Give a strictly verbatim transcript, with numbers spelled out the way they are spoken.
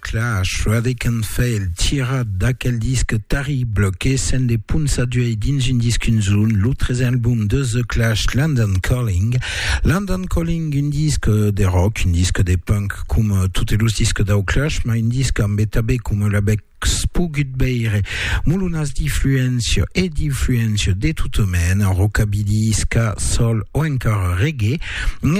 Clash, Radical Fail, tira d'aquel disque terrible che sende punsa duei dins un disque un zone, l'autre album de The Clash, London Calling. London Calling, un disque de rock, un disque de punk, comme tutti i disques da Clash, ma un disque ambetabé come la bec Spogut beire, mulunas d'influencio e d'influencio de tutto men, rockabilly, ska, soul o ancora reggae.